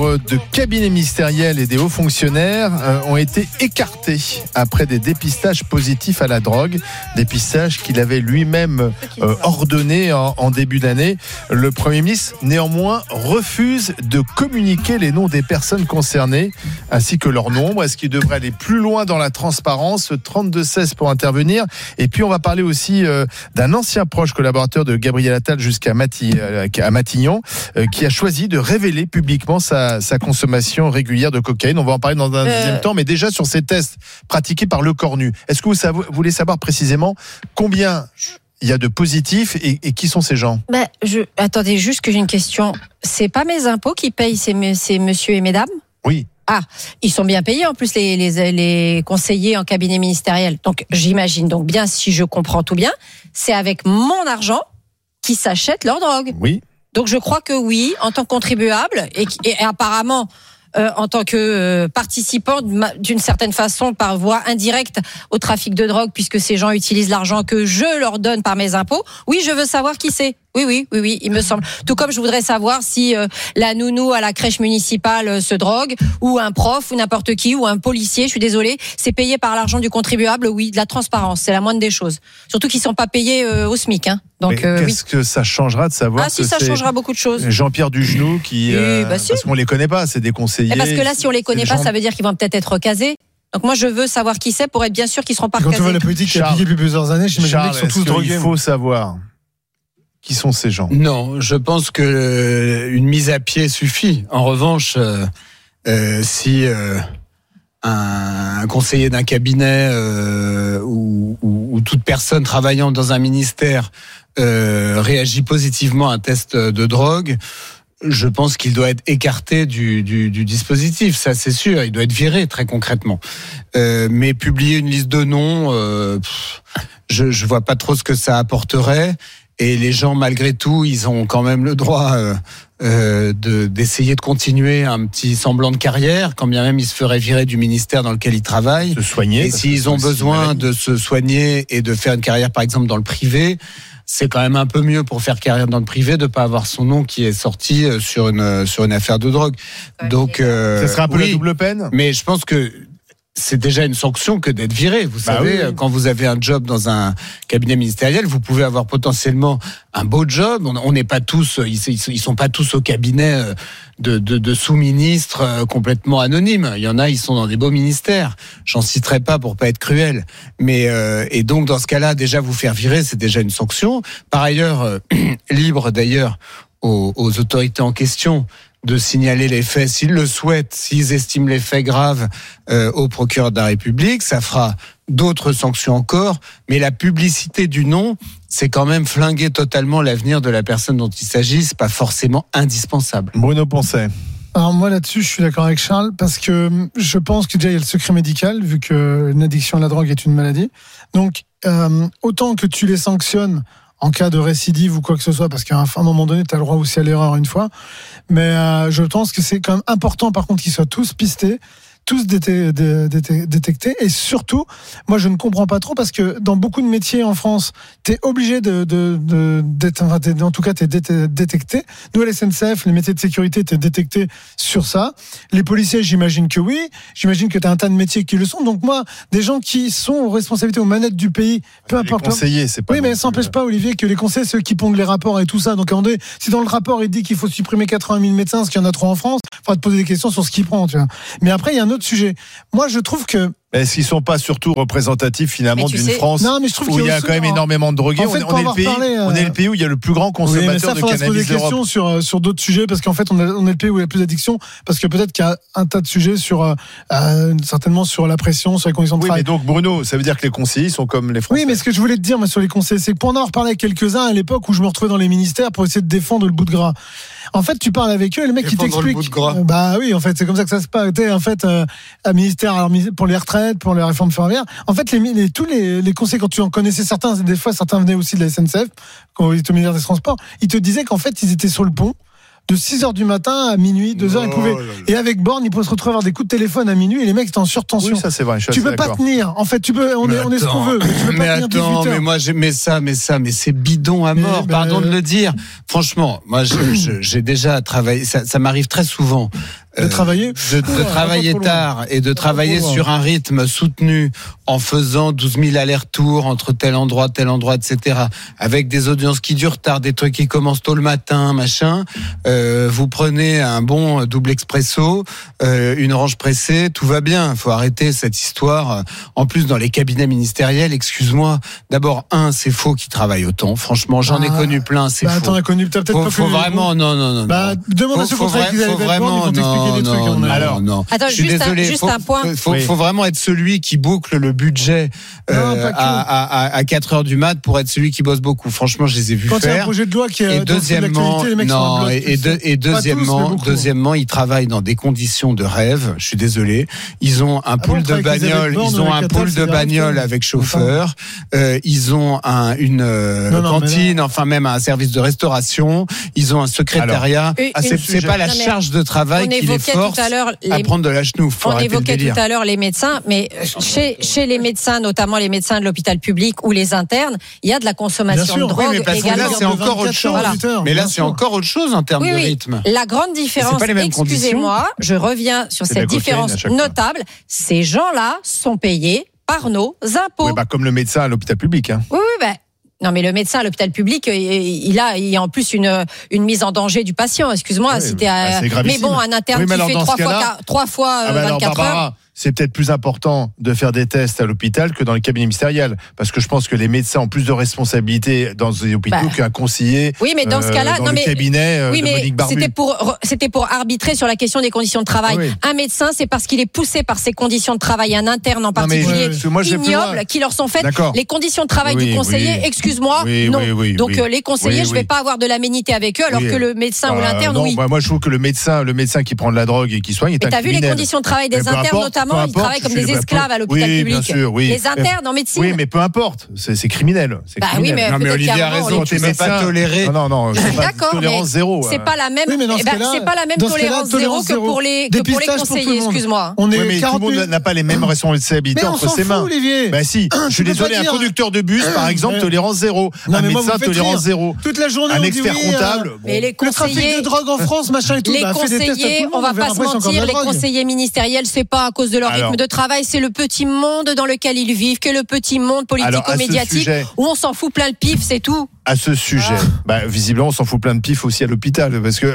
De cabinets ministériels et des hauts fonctionnaires ont été écartés après des dépistages positifs à la drogue, dépistages qu'il avait lui-même ordonné en début d'année. Le Premier ministre, néanmoins, refuse de communiquer les noms des personnes concernées ainsi que leur nombre. Est-ce qu'il devrait aller plus loin dans la transparence ? 32-16 pour intervenir. Et puis on va parler aussi d'un ancien proche collaborateur de Gabriel Attal jusqu'à Matignon qui a choisi de révéler publiquement sa consommation régulière de cocaïne. On va en parler dans un deuxième temps, mais déjà sur ces tests pratiqués par Le Cornu. Est-ce que vous voulez savoir précisément combien il y a de positifs et qui sont ces gens ? Attendez, juste que j'ai une question. C'est pas mes impôts qui payent ces messieurs et mesdames ? Oui. Ah, ils sont bien payés en plus les conseillers en cabinet ministériel. Donc j'imagine donc bien, si je comprends tout bien, c'est avec mon argent qu'ils s'achètent leur drogue. Oui. Donc je crois que oui, en tant que contribuable et apparemment en tant que participant d'une certaine façon par voie indirecte au trafic de drogue, puisque ces gens utilisent l'argent que je leur donne par mes impôts. Oui, je veux savoir qui c'est. Oui, il me semble. Tout comme je voudrais savoir si la nounou à la crèche municipale se drogue, ou un prof, ou n'importe qui, ou un policier, je suis désolée, c'est payé par l'argent du contribuable. Oui, de la transparence, c'est la moindre des choses. Surtout qu'ils sont pas payés au SMIC. Donc, qu'est-ce que ça changera de savoir que ça changera beaucoup de choses. Jean-Pierre Dugenoux qui, parce qu'on les connaît pas, c'est des conseillers. Et parce que là, si on les connaît pas, ça veut dire qu'ils vont peut-être être casés. Donc moi, je veux savoir qui c'est pour être bien sûr qu'ils seront pas casés. Quand tu vois la politique qui est appliquée depuis plusieurs années, j'imagine qu'ils sont tous drogués. Il faut savoir qui sont ces gens. Non, je pense que une mise à pied suffit. En revanche, si un conseiller d'un cabinet ou toute personne travaillant dans un ministère réagit positivement à un test de drogue, je pense qu'il doit être écarté du dispositif, ça c'est sûr, il doit être viré très concrètement. Mais publier une liste de noms, je vois pas trop ce que ça apporterait. Et les gens, malgré tout, ils ont quand même le droit d'essayer de continuer un petit semblant de carrière, quand bien même ils se feraient virer du ministère dans lequel ils travaillent. Se soigner. Et s'ils ont besoin de se soigner et de faire une carrière, par exemple, dans le privé, c'est quand même un peu mieux pour faire carrière dans le privé de pas avoir son nom qui est sorti sur une affaire de drogue. Donc, ça serait un peu la double peine. Mais je pense que c'est déjà une sanction que d'être viré. Vous savez, quand vous avez un job dans un cabinet ministériel, vous pouvez avoir potentiellement un beau job. On n'est pas tous, ils sont pas tous au cabinet de sous-ministres complètement anonymes. Il y en a, ils sont dans des beaux ministères. J'en citerai pas pour pas être cruel. Mais et donc dans ce cas-là, déjà vous faire virer, c'est déjà une sanction. Par ailleurs, libre d'ailleurs aux autorités en question de signaler les faits s'ils le souhaitent, s'ils estiment les faits graves au procureur de la République. Ça fera d'autres sanctions encore, mais la publicité du nom, c'est quand même flinguer totalement l'avenir de la personne dont il s'agit. C'est pas forcément indispensable. Bruno Poncet. Alors moi là-dessus, je suis d'accord avec Charles, parce que je pense que déjà il y a le secret médical, vu que une addiction à la drogue est une maladie. Donc autant que tu les sanctionnes en cas de récidive ou quoi que ce soit, parce qu'à un moment donné, tu as le droit aussi à l'erreur une fois. Mais je pense que c'est quand même important, par contre, qu'ils soient tous pistés, tous détectés. Et surtout, moi, je ne comprends pas trop, parce que dans beaucoup de métiers en France, tu es obligé d'être, en tout cas, tu es détecté. Nous, à la SNCF, les métiers de sécurité, tu es détecté sur ça. Les policiers, j'imagine que oui. J'imagine que tu as un tas de métiers qui le sont. Donc moi, des gens qui sont aux responsabilités, aux manettes du pays, peu importe. Les conseillers, c'est pas. Oui, mais ça n'empêche pas, Olivier, que les conseillers, ceux qui pondent les rapports et tout ça. Donc, si dans le rapport, il dit qu'il faut supprimer 80 000 médecins, parce qu'il y en a trop en France, il faudra te poser des questions sur ce qu'il prend, tu vois. Mais après, il y a un autre sujet. Moi, je trouve que... Est-ce qu'ils ne sont pas surtout représentatifs finalement d'une France où il y a quand même énormément de drogués? On est le pays où il y a le plus grand consommateur de cannabis d'Europe. Sur d'autres sujets, parce qu'en fait on est le pays où il y a plus d'addiction, parce que peut-être qu'il y a un tas de sujets certainement sur la pression, sur les conditions de travail. Mais donc Bruno, ça veut dire que les conseillers sont comme les Français. Oui, mais ce que je voulais te dire sur les conseillers, c'est que pour en avoir parlé avec quelques-uns à l'époque où je me retrouvais dans les ministères pour essayer de défendre le bout de gras. En fait, tu parles avec eux et le mec qui t'explique. Bah oui, en fait, c'est comme ça que ça se passe. En fait, un ministère pour les retraites, pour les réformes ferroviaires. En fait, tous les conseils, quand tu en connaissais certains, des fois certains venaient aussi de la SNCF, quand ils étaient au ministère des Transports, ils te disaient qu'en fait, ils étaient sur le pont de 6h du matin à minuit, 2h, ils pouvaient. Et avec Borne, ils pouvaient se retrouver à avoir des coups de téléphone à minuit et les mecs étaient en surtension. Oui, ça c'est vrai. Tu peux pas tenir. En fait, on est ce qu'on veut. Mais tu peux pas tenir 18 heures. Mais moi, mais c'est bidon à mort. Pardon de le dire. Franchement, moi, j'ai déjà travaillé. Ça m'arrive très souvent de travailler tard et de travailler sur un rythme soutenu en faisant 12 000 allers-retours entre tel endroit, etc. Avec des audiences qui durent tard, des trucs qui commencent tôt le matin, machin. Vous prenez un bon double expresso, une orange pressée, tout va bien. Faut arrêter cette histoire. En plus, dans les cabinets ministériels, excuse-moi. D'abord, c'est faux qu'ils travaillent autant. Franchement, j'en ai connu plein, c'est faux. Attends, t'as peut-être faut vraiment, non. Demande à ceux contrats qu'ils avaient vraiment, ils vont t'expliquer des trucs. Alors, non. Attends, je suis désolé. Juste un point. Faut vraiment être celui qui boucle le budget à 4 heures du mat pour être celui qui bosse beaucoup. Franchement, je les ai vus faire. Quand il y a un projet de loi qui est deuxièmement, deuxièmement, ils travaillent dans des conditions de rêve. Je suis désolé. Ils ont un pool de bagnole, avec chauffeur. Ils ont une cantine, enfin même un service de restauration. Ils ont un secrétariat. C'est pas la charge de travail qui les force à prendre de la chenouf. On évoquait tout à l'heure les médecins, mais chez les médecins, notamment les médecins de l'hôpital public ou les internes, il y a de la consommation de drogue également. Là, c'est encore autre chose. Mais là, c'est encore autre chose en termes de rythme. La grande différence, excusez-moi, je reviens sur cette différence notable, ces gens-là sont payés par nos impôts. Oui, comme le médecin à l'hôpital public. Oui, non, mais le médecin à l'hôpital public, il y a en plus une mise en danger du patient. Excuse-moi, c'est gravissime. Mais bon, un interne qui fait 3 fois 24 heures. C'est peut-être plus important de faire des tests à l'hôpital que dans le cabinet ministériel, parce que je pense que les médecins ont plus de responsabilités dans les hôpitaux qu'un conseiller. Oui, mais dans ce cas-là, le cabinet de Monique Barbu. C'était pour arbitrer sur la question des conditions de travail. Oui. Un médecin, c'est parce qu'il est poussé par ses conditions de travail, un interne en particulier ignoble, qui leur sont faites. D'accord. Les conditions de travail du conseiller, excuse-moi, non. Donc les conseillers, je vais pas avoir de l'aménité avec eux, alors que le médecin ou l'interne, oui. Moi, je trouve que le médecin qui prend de la drogue et qui soigne est un criminel. T'as vu les conditions de travail des internes, notamment? Ils travaillent comme des esclaves à l'hôpital public. Bien sûr, les internes en médecine. Oui, mais peu importe, c'est criminel. Oui, mais Olivier a raison, tu ne peux pas tolérer. Non, d'accord, tolérance zéro. C'est pas la même. C'est pas la même tolérance zéro que pour les conseillers. Excuse-moi. Mais tout le monde n'a pas les mêmes responsabilités entre ses mains. Bah si, je suis désolé, un conducteur de bus, par exemple, tolérance zéro. Un médecin, tolérance zéro. Toute la journée, un expert comptable. Mais les conseillers, le trafic de drogue en France, machin et tout. Les conseillers, on va pas se mentir, les conseillers ministériels, c'est pas à cause de leur rythme de travail, c'est le petit monde dans lequel ils vivent, que le petit monde politico-médiatique où on s'en fout plein le pif, c'est tout. À ce sujet, visiblement, on s'en fout plein de pif aussi à l'hôpital, parce que.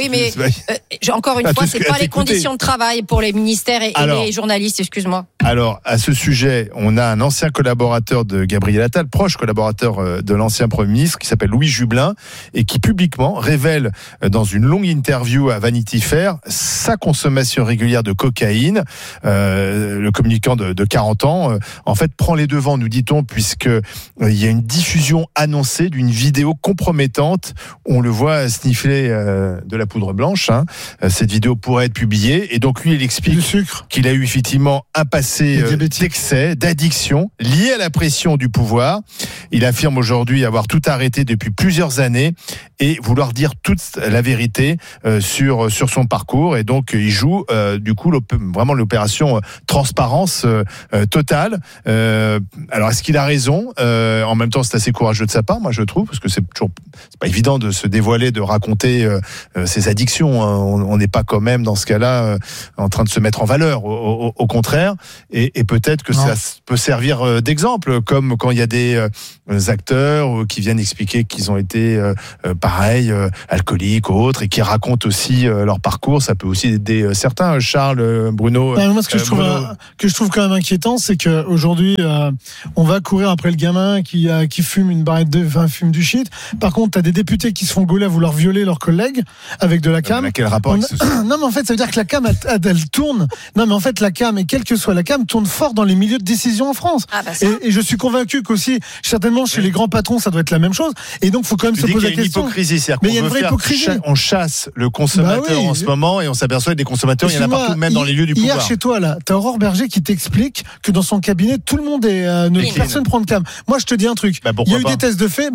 Encore une fois, c'est pas les conditions de travail pour les ministères et les journalistes, excuse-moi. Alors, à ce sujet, on a un ancien collaborateur de Gabriel Attal, proche collaborateur de l'ancien Premier ministre, qui s'appelle Louis Jubelin, et qui publiquement révèle dans une longue interview à Vanity Fair sa consommation régulière de cocaïne. Le communicant de 40 ans, en fait, prend les devants, nous dit-on, puisque il y a une diffusion annoncée d'une vidéo compromettante. On le voit sniffer de la poudre blanche. Cette vidéo pourrait être publiée. Et donc, lui, il explique qu'il a eu effectivement un passé d'excès, d'addiction, lié à la pression du pouvoir. Il affirme aujourd'hui avoir tout arrêté depuis plusieurs années et vouloir dire toute la vérité sur son parcours. Et donc, il joue, du coup, vraiment l'opération transparence totale. Alors, est-ce qu'il a raison ? En même temps, c'est assez courageux de sa part, moi, je trouve, parce que c'est pas évident de se dévoiler, de raconter ses addictions. On n'est pas quand même, dans ce cas-là, en train de se mettre en valeur. Au contraire. Et peut-être que ça peut servir d'exemple, comme quand il y a des acteurs qui viennent expliquer qu'ils ont été pareil, alcooliques ou autres, et qui racontent aussi leur parcours. Ça peut aussi aider certains. Charles, Bruno. Moi, ce que je trouve quand même inquiétant, c'est qu'aujourd'hui, on va courir après le gamin qui fume une barrette fume du shit. Par contre, t'as des députés qui se font gauler à vouloir violer leurs collègues avec de la cam. Quel rapport avec Non, mais en fait, ça veut dire que la cam, elle tourne. Non, mais en fait, la cam, et quelle que soit la cam, tourne fort dans les milieux de décision en France. Et je suis convaincu qu'aussi, certainement, chez les grands patrons, ça doit être la même chose. Et donc, il faut quand même se poser la question. Mais il y a une vraie hypocrisie. On chasse le consommateur en ce moment, et on s'aperçoit que des consommateurs, il y en a partout, même dans les lieux du pouvoir. Hier, chez toi, là, t'as Aurore Berger qui t'explique que dans son cabinet, tout le monde personne prend de cam. Moi, je te dis un truc. Il y a eu des tests de fait.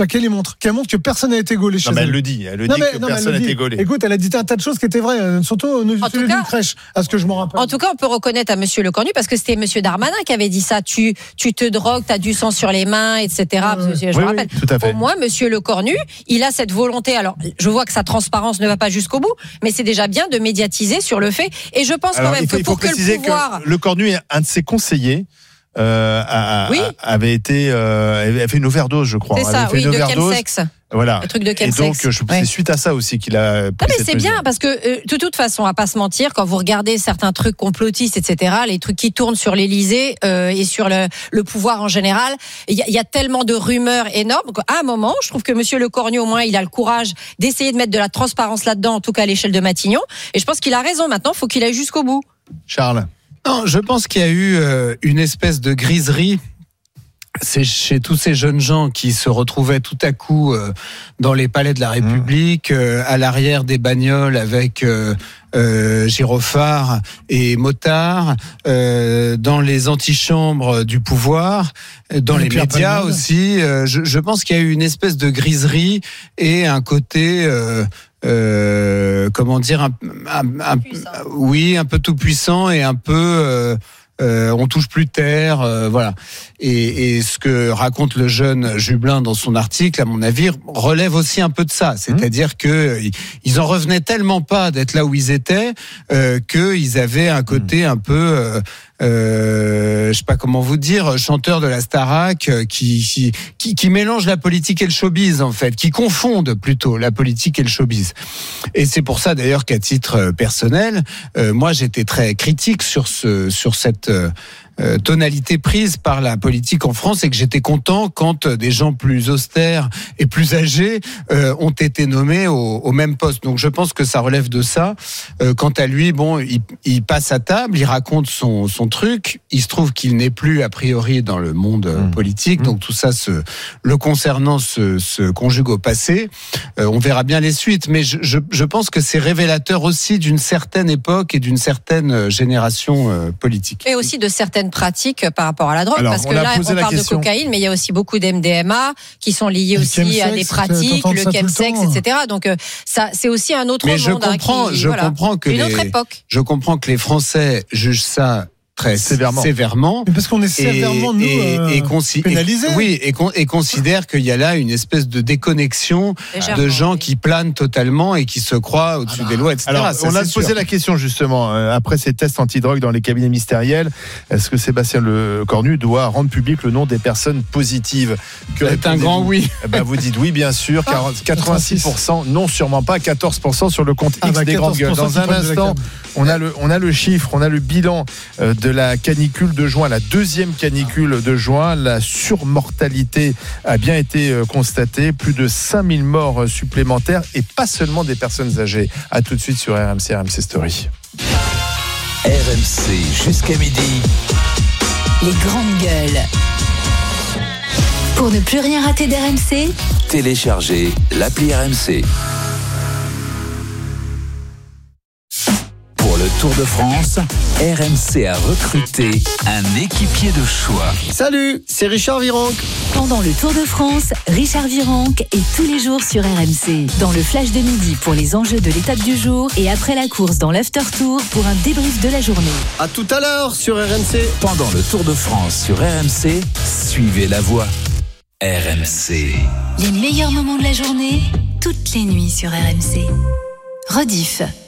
qu'elle montre que personne n'a été gaulé chez elle. Elle le dit que personne n'a été gaulé. Écoute, elle a dit un tas de choses qui étaient vraies, surtout celui d'une crèche, à ce que je me rappelle. En tout cas, on peut reconnaître à Monsieur Lecornu, parce que c'était Monsieur Darmanin qui avait dit ça, tu te drogues, t'as du sang sur les mains, etc. Je me rappelle. Tout à fait. Au moins, Monsieur Lecornu, il a cette volonté. Alors, je vois que sa transparence ne va pas jusqu'au bout, mais c'est déjà bien de médiatiser sur le fait. Et je pense quand même que pour que le pouvoir... Lecornu est un de ses conseillers. Avait fait une overdose, je crois. C'est ça, de chemsex. Voilà. Le truc de chemsex. Et donc, c'est suite à ça aussi qu'il a pris cette c'est mesure. bien, parce que de toute façon, à pas se mentir, quand vous regardez certains trucs complotistes, etc., les trucs qui tournent sur l'Élysée et sur le pouvoir en général, il y a tellement de rumeurs énormes qu'à un moment, je trouve que Monsieur Lecornu, au moins, il a le courage d'essayer de mettre de la transparence là-dedans, en tout cas à l'échelle de Matignon. Et je pense qu'il a raison. Maintenant, il faut qu'il aille jusqu'au bout. Charles. Non, je pense qu'il y a eu une espèce de griserie. C'est chez tous ces jeunes gens qui se retrouvaient tout à coup dans les palais de la République, à l'arrière des bagnoles avec gyrophares et motards, dans les antichambres du pouvoir, dans les médias aussi. Je pense qu'il y a eu une espèce de griserie et un côté... comment dire, un peu tout puissant et un peu on touche plus terre, voilà. Et ce que raconte le jeune Jubelin dans son article, à mon avis, relève aussi un peu de ça. C'est-à-dire que ils en revenaient tellement pas d'être là où ils étaient qu'ils avaient un côté un peu je sais pas comment vous dire, chanteur de la Starac qui mélange la politique et le showbiz, en fait, qui confondent plutôt la politique et le showbiz. Et c'est pour ça d'ailleurs qu'à titre personnel, moi j'étais très critique sur cette tonalité prise par la politique en France, et que j'étais content quand des gens plus austères et plus âgés ont été nommés au même poste. Donc je pense que ça relève de ça. Quant à lui, bon, il passe à table, il raconte son truc. Il se trouve qu'il n'est plus a priori dans le monde politique, donc tout ça le concernant se conjugue au passé. On verra bien les suites, mais je pense que c'est révélateur aussi d'une certaine époque et d'une certaine génération politique. Et aussi de certaines pratiques par rapport à la drogue. Alors, parce que là, on parle de cocaïne, mais il y a aussi beaucoup d'MDMA qui sont liés aussi à des pratiques, le chemsex, etc. Donc, ça, c'est aussi un autre monde. Je comprends que les Français jugent ça très sévèrement. Mais parce qu'on est sévèrement, pénalisés. Oui, et considère qu'il y a là une espèce de déconnexion de gens qui planent totalement et qui se croient au-dessus des lois, etc. Alors, on a posé la question, justement, après ces tests antidrogue dans les cabinets ministériels, est-ce que Sébastien Lecornu doit rendre public le nom des personnes positives? C'est un grand oui. Vous dites oui, bien sûr. 86%, non, sûrement pas. 14% sur le compte X des grandes gueules. Dans un instant, on a le chiffre, on a le bilan de la canicule de juin, la deuxième canicule de juin. La surmortalité a bien été constatée, plus de 5000 morts supplémentaires, et pas seulement des personnes âgées. À tout de suite sur RMC Story. RMC jusqu'à midi. Les grandes gueules. Pour ne plus rien rater d'RMC, téléchargez l'appli RMC. Pour le Tour de France, RMC a recruté un équipier de choix. Salut, c'est Richard Virenque. Pendant le Tour de France, Richard Virenque est tous les jours sur RMC. Dans le flash de midi pour les enjeux de l'étape du jour, et après la course dans l'after tour pour un débrief de la journée. À tout à l'heure sur RMC. Pendant le Tour de France sur RMC, suivez la voie. RMC. Les meilleurs moments de la journée, toutes les nuits sur RMC. Rediff.